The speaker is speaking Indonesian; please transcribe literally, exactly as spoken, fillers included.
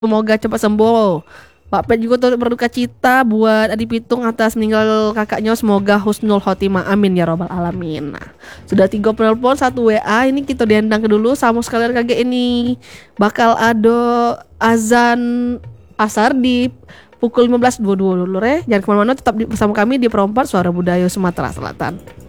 Semoga cepat sembuh. Pak Pet juga turut berduka cita buat Adi Pitung atas meninggal kakaknya. Semoga husnul khotimah, amin ya robbal alamin. Nah, sudah tiga penelpon, satu W A. Ini kita diandang ke dulu sama sekalian kagak ini bakal ada azan asar di pukul lima belas dua puluh dua dulu re. Jangan kemana-mana, tetap di, bersama kami di Perompak Suara Budaya Sumatera Selatan.